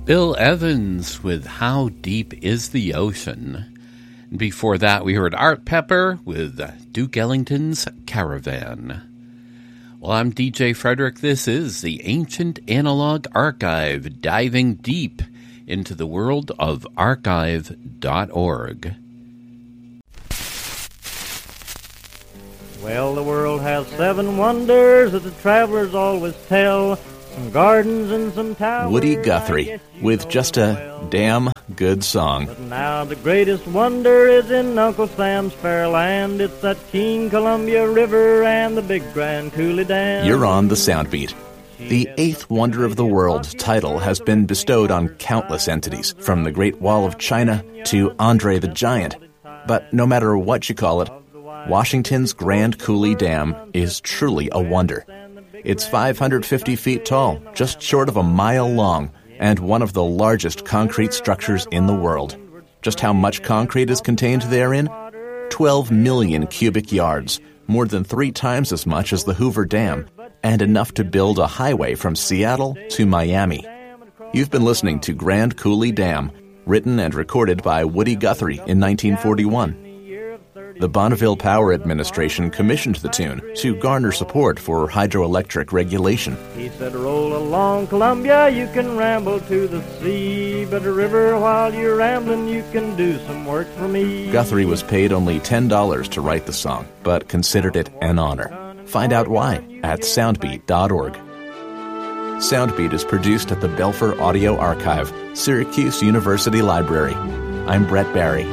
Bill Evans with How Deep Is the Ocean. And before that, we heard Art Pepper with Duke Ellington's Caravan. Well, I'm DJ Frederick. This is the Ancient Analog Archive, diving deep into the world of archive.org. Well, the world has 7 wonders that the travelers always tell. Some gardens and some towers. Woody Guthrie with just a damn good song. But now the greatest wonder is in Uncle Sam's fair land. It's that King Columbia River and the Big Grand Coulee Dam. You're on the Soundbeat. The 8th Wonder of the World title has been bestowed on countless entities, from the Great Wall of China to Andre the Giant. But no matter what you call it, Washington's Grand Coulee Dam is truly a wonder. It's 550 feet tall, just short of a mile long, and one of the largest concrete structures in the world. Just how much concrete is contained therein? 12 million cubic yards, more than 3 times as much as the Hoover Dam, and enough to build a highway from Seattle to Miami. You've been listening to Grand Coulee Dam, written and recorded by Woody Guthrie in 1941. The Bonneville Power Administration commissioned the tune to garner support for hydroelectric regulation. He said, roll along Columbia, you can ramble to the sea, but a river while you're rambling, you can do some work for me. Guthrie was paid only $10 to write the song, but considered it an honor. Find out why at soundbeat.org. Soundbeat is produced at the Belfer Audio Archive, Syracuse University Library. I'm Brett Barry.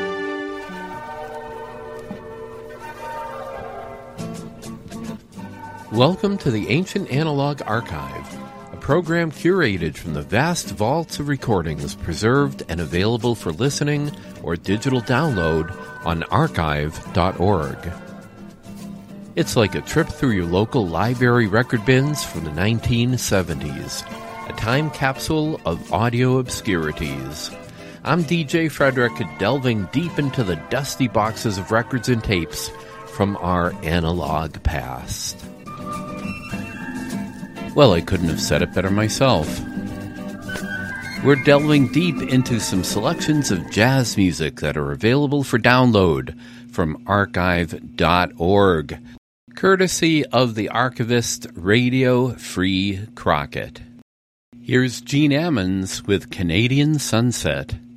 Welcome to the Ancient Analog Archive, a program curated from the vast vaults of recordings preserved and available for listening or digital download on archive.org. It's like a trip through your local library record bins from the 1970s, a time capsule of audio obscurities. I'm DJ Frederick, delving deep into the dusty boxes of records and tapes from our analog past. Well, I couldn't have said it better myself. We're delving deep into some selections of jazz music that are available for download from archive.org, courtesy of the archivist Radio Free Crockett. Here's Gene Ammons with Canadian Sunset.